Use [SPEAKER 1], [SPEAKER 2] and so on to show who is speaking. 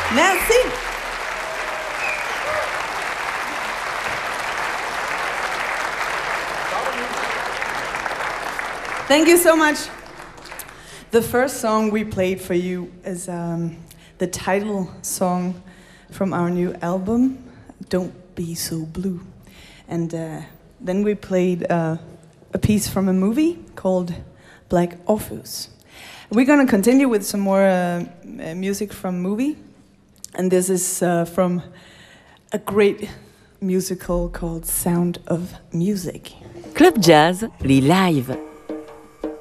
[SPEAKER 1] Merci. Thank you so much. The first song we played for you is the title song from our new album, Don't Be So Blue. And then we played a piece from a movie called Black Orpheus. We're going to continue with some more music from movie. And this is from a great musical called Sound of Music.
[SPEAKER 2] Club Jazz, les lives.